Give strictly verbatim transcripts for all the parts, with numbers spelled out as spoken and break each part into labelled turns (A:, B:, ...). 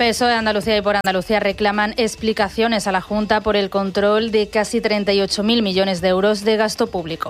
A: P S O E de Andalucía y Por Andalucía reclaman explicaciones a la Junta por el control de casi treinta y ocho mil millones de euros de gasto público.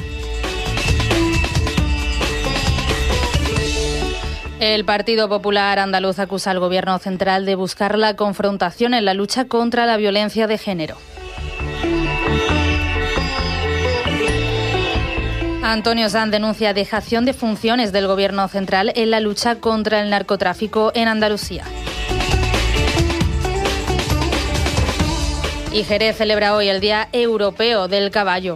A: El Partido Popular Andaluz acusa al Gobierno central de buscar la confrontación en la lucha contra la violencia de género. Antonio Sanz denuncia dejación de funciones del Gobierno central en la lucha contra el narcotráfico en Andalucía. Y Jerez celebra hoy el Día Europeo del Caballo.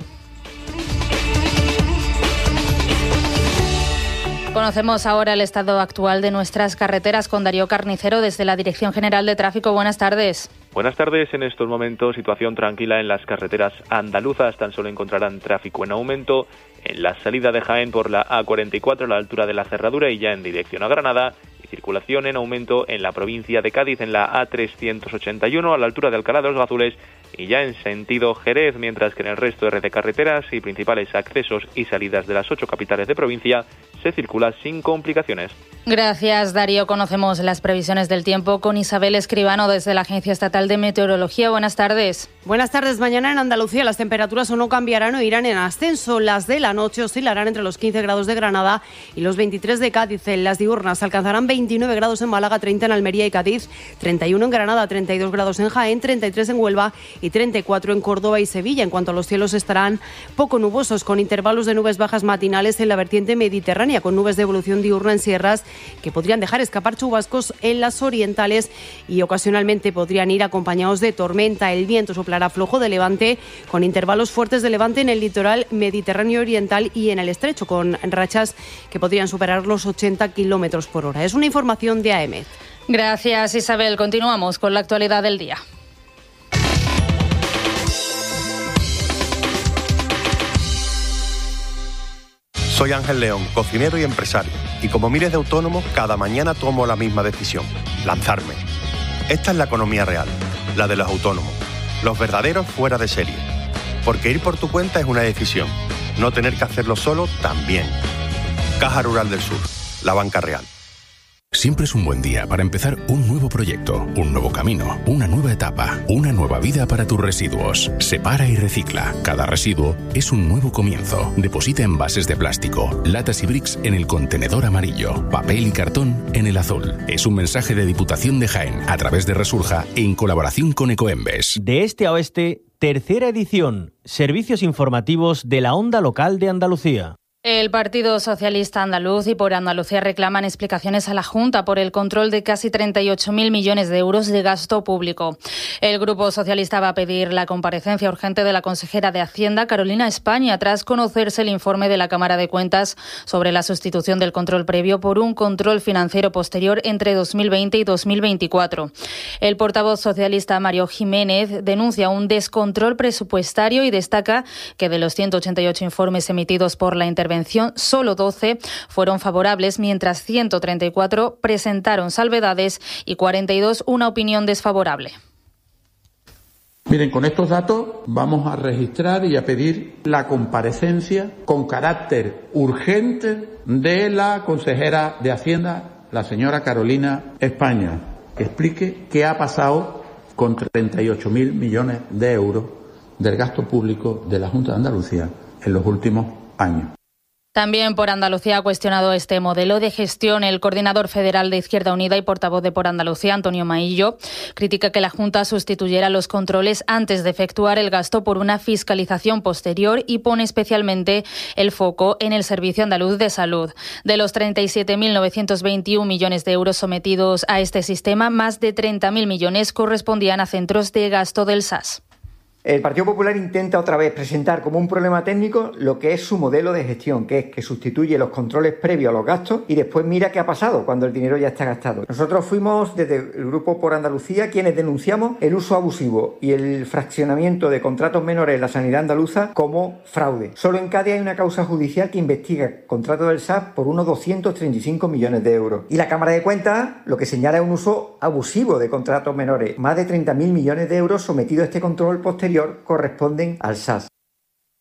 A: Conocemos ahora el estado actual de nuestras carreteras con Darío Carnicero desde la Dirección General de Tráfico. Buenas tardes.
B: Buenas tardes. En estos momentos, situación tranquila en las carreteras andaluzas. Tan solo encontrarán tráfico en aumento en la salida de Jaén por la A cuarenta y cuatro a la altura de la Cerradura y ya en dirección a Granada. Y circulación en aumento en la provincia de Cádiz en la A trescientos ochenta y uno a la altura de Alcalá de los Gazules y ya en sentido Jerez, mientras que en el resto de red de carreteras y principales accesos y salidas de las ocho capitales de provincia se circula sin complicaciones.
A: Gracias, Darío. Conocemos las previsiones del tiempo con Isabel Escribano desde la Agencia Estatal de Meteorología. Buenas tardes.
C: Buenas tardes. Mañana en Andalucía las temperaturas o no cambiarán o irán en ascenso. Las de la noche oscilarán entre los quince grados de Granada y los veintitrés de Cádiz. En las diurnas alcanzarán veintinueve grados en Málaga, treinta en Almería y Cádiz, treinta y uno en Granada, treinta y dos grados en Jaén, treinta y tres en Huelva y treinta y cuatro en Córdoba y Sevilla. En cuanto a los cielos, estarán poco nubosos, con intervalos de nubes bajas matinales en la vertiente mediterránea, con nubes de evolución diurna en sierras que podrían dejar escapar chubascos en las orientales y ocasionalmente podrían ir acompañados de tormenta. El viento soplará flojo de levante, con intervalos fuertes de levante en el litoral mediterráneo oriental y en el estrecho, con rachas que podrían superar los ochenta kilómetros por hora. Es una información de A E M E T.
A: Gracias, Isabel. Continuamos con la actualidad del día.
D: Soy Ángel León, cocinero y empresario, y como miles de autónomos, cada mañana tomo la misma decisión: lanzarme. Esta es la economía real, la de los autónomos, los verdaderos fuera de serie. Porque ir por tu cuenta es una decisión, no tener que hacerlo solo también. Caja Rural del Sur, la banca real.
E: Siempre es un buen día para empezar un nuevo proyecto, un nuevo camino, una nueva etapa, una nueva vida para tus residuos. Separa y recicla. Cada residuo es un nuevo comienzo. Deposita envases de plástico, latas y bricks en el contenedor amarillo, papel y cartón en el azul. Es un mensaje de Diputación de Jaén a través de Resurja en colaboración con Ecoembes.
F: De este a oeste, tercera edición. Servicios informativos de la onda local de Andalucía.
A: El Partido Socialista Andaluz y Por Andalucía reclaman explicaciones a la Junta por el control de casi treinta y ocho mil millones de euros de gasto público. El Grupo Socialista va a pedir la comparecencia urgente de la consejera de Hacienda, Carolina España, tras conocerse el informe de la Cámara de Cuentas sobre la sustitución del control previo por un control financiero posterior entre dos mil veinte y dos mil veinticuatro. El portavoz socialista Mario Jiménez denuncia un descontrol presupuestario y destaca que de los ciento ochenta y ocho informes emitidos por la intervención, solo doce fueron favorables, mientras ciento treinta y cuatro presentaron salvedades y cuarenta y dos una opinión desfavorable.
G: Miren, con estos datos vamos a registrar y a pedir la comparecencia con carácter urgente de la consejera de Hacienda, la señora Carolina España, que explique qué ha pasado con treinta y ocho mil millones de euros del gasto público de la Junta de Andalucía en los últimos años.
A: También Por Andalucía ha cuestionado este modelo de gestión. El coordinador federal de Izquierda Unida y portavoz de Por Andalucía, Antonio Maillo, critica que la Junta sustituyera los controles antes de efectuar el gasto por una fiscalización posterior y pone especialmente el foco en el Servicio Andaluz de Salud. De los treinta y siete mil novecientos veintiuno millones de euros sometidos a este sistema, más de treinta mil millones correspondían a centros de gasto del S A S.
H: El Partido Popular intenta otra vez presentar como un problema técnico lo que es su modelo de gestión, que es que sustituye los controles previos a los gastos y después mira qué ha pasado cuando el dinero ya está gastado. Nosotros fuimos desde el Grupo Por Andalucía quienes denunciamos el uso abusivo y el fraccionamiento de contratos menores en la sanidad andaluza como fraude. Solo en Cádiz hay una causa judicial que investiga contratos del S A S por unos doscientos treinta y cinco millones de euros. Y la Cámara de Cuentas lo que señala es un uso abusivo de contratos menores. Más de treinta mil millones de euros sometidos a este control posterior corresponden al S A S.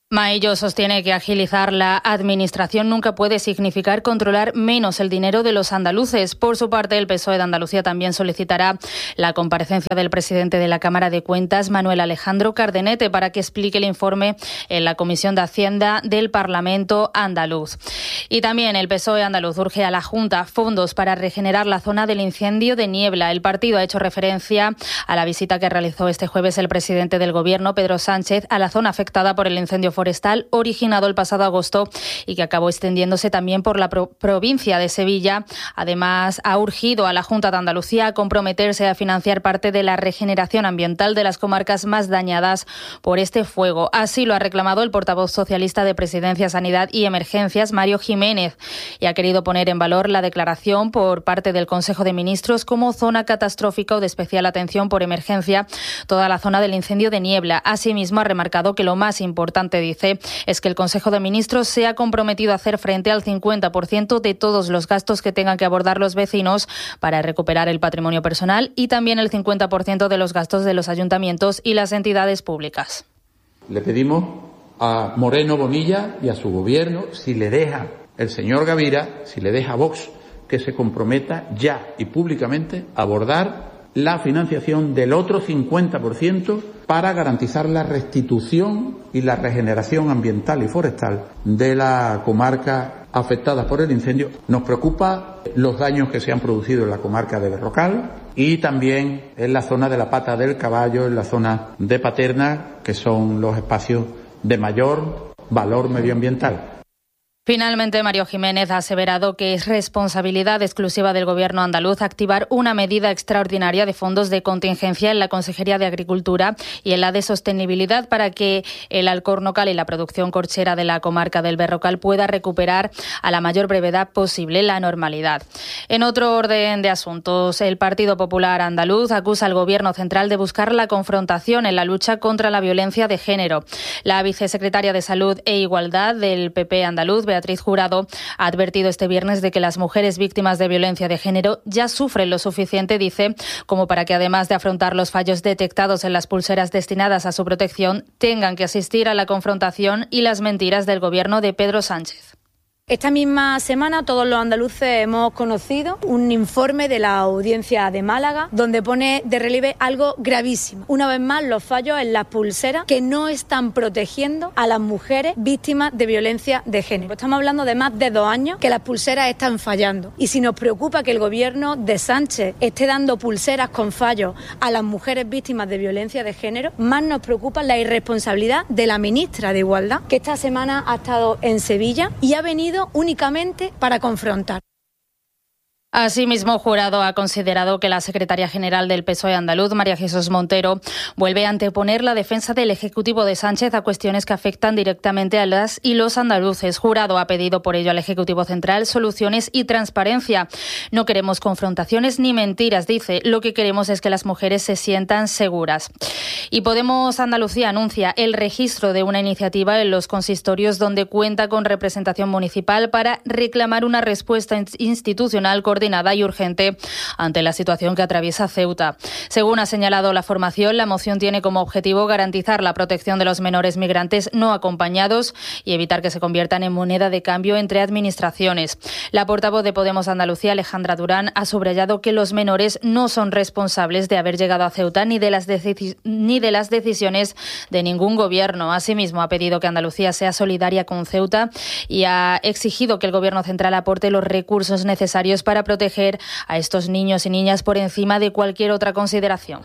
A: Maillo sostiene que agilizar la administración nunca puede significar controlar menos el dinero de los andaluces. Por su parte, el P S O E de Andalucía también solicitará la comparecencia del presidente de la Cámara de Cuentas, Manuel Alejandro Cardenete, para que explique el informe en la Comisión de Hacienda del Parlamento andaluz. Y también el P S O E andaluz urge a la Junta fondos para regenerar la zona del incendio de Niebla. El partido ha hecho referencia a la visita que realizó este jueves el presidente del Gobierno, Pedro Sánchez, a la zona afectada por el incendio forestal originado el pasado agosto y que acabó extendiéndose también por la pro- provincia de Sevilla. Además, ha urgido a la Junta de Andalucía a comprometerse a financiar parte de la regeneración ambiental de las comarcas más dañadas por este fuego. Así lo ha reclamado el portavoz socialista de Presidencia, Sanidad y Emergencias, Mario Jiménez, y ha querido poner en valor la declaración por parte del Consejo de Ministros como zona catastrófica o de especial atención por emergencia toda la zona del incendio de Niebla. Asimismo, ha remarcado que lo más importante, dice, es que el Consejo de Ministros se ha comprometido a hacer frente al cincuenta por ciento de todos los gastos que tengan que abordar los vecinos para recuperar el patrimonio personal y también el cincuenta por ciento de los gastos de los ayuntamientos y las entidades públicas.
G: Le pedimos a Moreno Bonilla y a su gobierno, si le deja el señor Gavira, si le deja Vox, que se comprometa ya y públicamente a abordar la financiación del otro cincuenta por ciento para garantizar la restitución y la regeneración ambiental y forestal de la comarca afectada por el incendio. Nos preocupa los daños que se han producido en la comarca de Berrocal y también en la zona de la Pata del Caballo, en la zona de Paterna, que son los espacios de mayor valor medioambiental.
A: Finalmente, Mario Jiménez ha aseverado que es responsabilidad exclusiva del Gobierno andaluz activar una medida extraordinaria de fondos de contingencia en la Consejería de Agricultura y en la de Sostenibilidad para que el alcornocal y la producción corchera de la comarca del Berrocal pueda recuperar a la mayor brevedad posible la normalidad. En otro orden de asuntos, el Partido Popular andaluz acusa al Gobierno central de buscar la confrontación en la lucha contra la violencia de género. La vicesecretaria de Salud e Igualdad del P P andaluz, Beatriz Jurado, ha advertido este viernes de que las mujeres víctimas de violencia de género ya sufren lo suficiente, dice, como para que además de afrontar los fallos detectados en las pulseras destinadas a su protección, tengan que asistir a la confrontación y las mentiras del gobierno de Pedro Sánchez.
I: Esta misma semana todos los andaluces hemos conocido un informe de la Audiencia de Málaga donde pone de relieve algo gravísimo. Una vez más, los fallos en las pulseras que no están protegiendo a las mujeres víctimas de violencia de género. Estamos hablando de más de dos años que las pulseras están fallando. Y si nos preocupa que el gobierno de Sánchez esté dando pulseras con fallos a las mujeres víctimas de violencia de género, más nos preocupa la irresponsabilidad de la ministra de Igualdad, que esta semana ha estado en Sevilla y ha venido únicamente para confrontar.
A: Asimismo, Jurado ha considerado que la secretaria general del P S O E andaluz, María Jesús Montero, vuelve a anteponer la defensa del Ejecutivo de Sánchez a cuestiones que afectan directamente a las y los andaluces. Jurado ha pedido por ello al Ejecutivo Central soluciones y transparencia. No queremos confrontaciones ni mentiras, dice. Lo que queremos es que las mujeres se sientan seguras. Y Podemos Andalucía anuncia el registro de una iniciativa en los consistorios donde cuenta con representación municipal para reclamar una respuesta institucional coordinada coordinada y urgente ante la situación que atraviesa Ceuta. Según ha señalado la formación, la moción tiene como objetivo garantizar la protección de los menores migrantes no acompañados y evitar que se conviertan en moneda de cambio entre administraciones. La portavoz de Podemos Andalucía, Alejandra Durán, ha subrayado que los menores no son responsables de haber llegado a Ceuta ni de las, deci- ni de las decisiones de ningún gobierno. Asimismo, ha pedido que Andalucía sea solidaria con Ceuta y ha exigido que el Gobierno central aporte los recursos necesarios para proteger a estos niños y niñas por encima de cualquier otra consideración.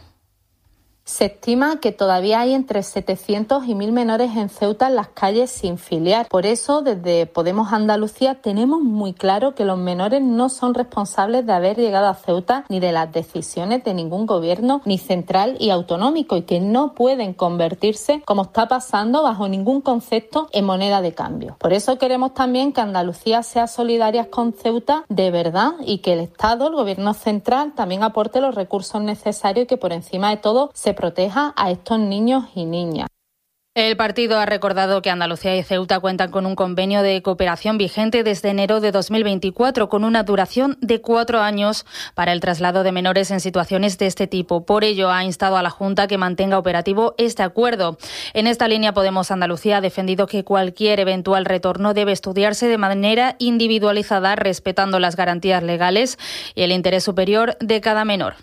J: Se estima que todavía hay entre setecientos y mil menores en Ceuta en las calles sin filiar. Por eso, desde Podemos Andalucía tenemos muy claro que los menores no son responsables de haber llegado a Ceuta ni de las decisiones de ningún gobierno, ni central y autonómico, y que no pueden convertirse, como está pasando, bajo ningún concepto en moneda de cambio. Por eso queremos también que Andalucía sea solidaria con Ceuta de verdad y que el Estado, el Gobierno central, también aporte los recursos necesarios y que por encima de todo se proteja a estos niños y niñas.
A: El partido ha recordado que Andalucía y Ceuta cuentan con un convenio de cooperación vigente desde enero de dos mil veinticuatro, con una duración de cuatro años para el traslado de menores en situaciones de este tipo. Por ello, ha instado a la Junta que mantenga operativo este acuerdo. En esta línea, Podemos Andalucía ha defendido que cualquier eventual retorno debe estudiarse de manera individualizada, respetando las garantías legales y el interés superior de cada menor.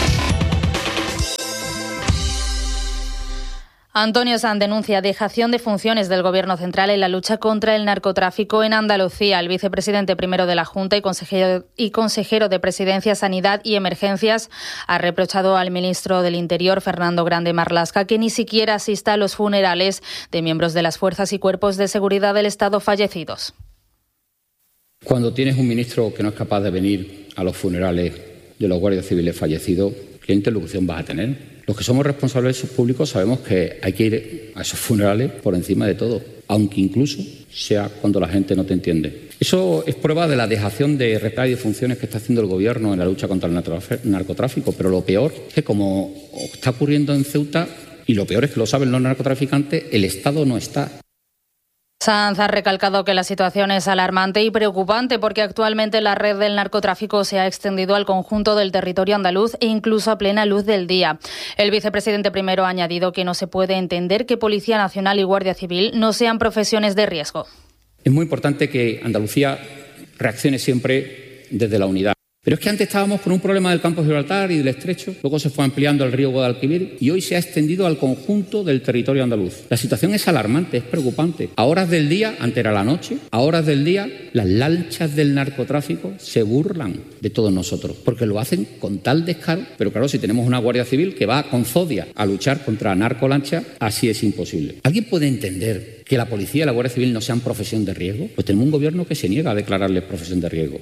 A: Antonio Sanz denuncia dejación de funciones del Gobierno central en la lucha contra el narcotráfico en Andalucía. El vicepresidente primero de la Junta y consejero, y consejero de Presidencia, Sanidad y Emergencias ha reprochado al ministro del Interior, Fernando Grande Marlaska, que ni siquiera asista a los funerales de miembros de las fuerzas y cuerpos de seguridad del Estado fallecidos.
K: Cuando tienes un ministro que no es capaz de venir a los funerales de los guardias civiles fallecidos, ¿qué interlocución vas a tener? Los que somos responsables públicos sabemos que hay que ir a esos funerales por encima de todo, aunque incluso sea cuando la gente no te entiende. Eso es prueba de la dejación de reparar y de funciones que está haciendo el Gobierno en la lucha contra el narcotráfico. Pero lo peor es que, como está ocurriendo en Ceuta, y lo peor es que lo saben los narcotraficantes, el Estado no está.
A: Sanz ha recalcado que la situación es alarmante y preocupante porque actualmente la red del narcotráfico se ha extendido al conjunto del territorio andaluz e incluso a plena luz del día. El vicepresidente primero ha añadido que no se puede entender que Policía Nacional y Guardia Civil no sean profesiones de riesgo.
K: Es muy importante que Andalucía reaccione siempre desde la unidad. Pero es que antes estábamos con un problema del campo de Gibraltar y del Estrecho, luego se fue ampliando el río Guadalquivir y hoy se ha extendido al conjunto del territorio andaluz. La situación es alarmante, es preocupante. A horas del día, antes era la noche, a horas del día, las lanchas del narcotráfico se burlan de todos nosotros, porque lo hacen con tal descaro. Pero claro, si tenemos una Guardia Civil que va con Zodia a luchar contra narcolanchas, así es imposible. ¿Alguien puede entender que la policía y la Guardia Civil no sean profesión de riesgo? Pues tenemos un gobierno que se niega a declararles profesión de riesgo.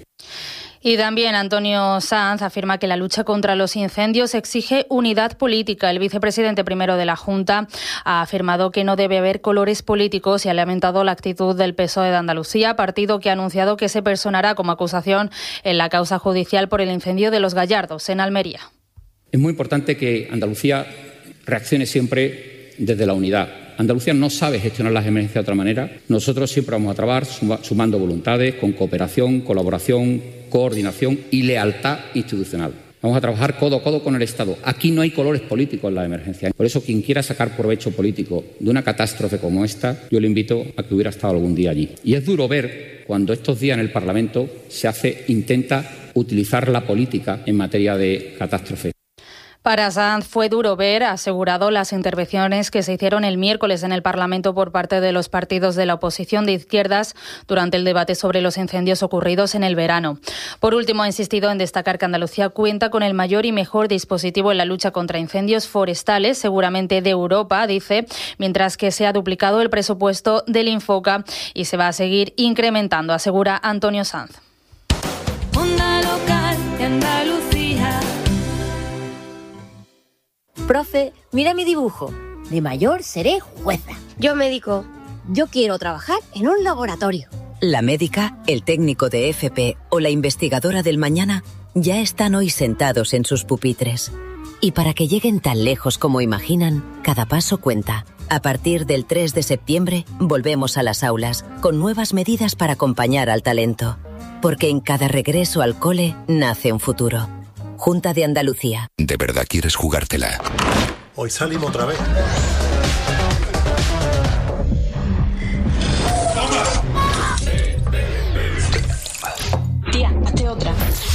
A: Y también Antonio Sanz afirma que la lucha contra los incendios exige unidad política. El vicepresidente primero de la Junta ha afirmado que no debe haber colores políticos y ha lamentado la actitud del P S O E de Andalucía, partido que ha anunciado que se personará como acusación en la causa judicial por el incendio de Los Gallardos, en Almería.
K: Es muy importante que Andalucía reaccione siempre desde la unidad. Andalucía no sabe gestionar las emergencias de otra manera. Nosotros siempre vamos a trabajar sumando voluntades, con cooperación, colaboración, coordinación y lealtad institucional. Vamos a trabajar codo a codo con el Estado. Aquí no hay colores políticos en la emergencia. Por eso, quien quiera sacar provecho político de una catástrofe como esta, yo le invito a que hubiera estado algún día allí. Y es duro ver cuando estos días en el Parlamento se hace, intenta utilizar la política en materia de catástrofe.
A: Para Sanz fue duro ver, ha asegurado, las intervenciones que se hicieron el miércoles en el Parlamento por parte de los partidos de la oposición de izquierdas durante el debate sobre los incendios ocurridos en el verano. Por último, ha insistido en destacar que Andalucía cuenta con el mayor y mejor dispositivo en la lucha contra incendios forestales, seguramente de Europa, dice, mientras que se ha duplicado el presupuesto del Infoca y se va a seguir incrementando, asegura Antonio Sanz.
L: Onda local de Andalucía.
M: Profe, mira mi dibujo. De mayor seré jueza.
N: Yo médico.
M: Yo quiero trabajar en un laboratorio.
O: La médica, el técnico de F P o la investigadora del mañana ya están hoy sentados en sus pupitres. Y para que lleguen tan lejos como imaginan, cada paso cuenta. A partir del tres de septiembre, volvemos a las aulas, con nuevas medidas para acompañar al talento. Porque en cada regreso al cole nace un futuro. Junta de Andalucía.
E: ¿De verdad quieres jugártela?
P: Hoy salimos otra vez.
L: Tía, hazte otra.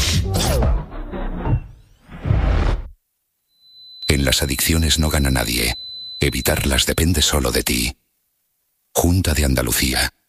E: En las adicciones no gana nadie. Evitarlas depende solo de ti. Junta de Andalucía.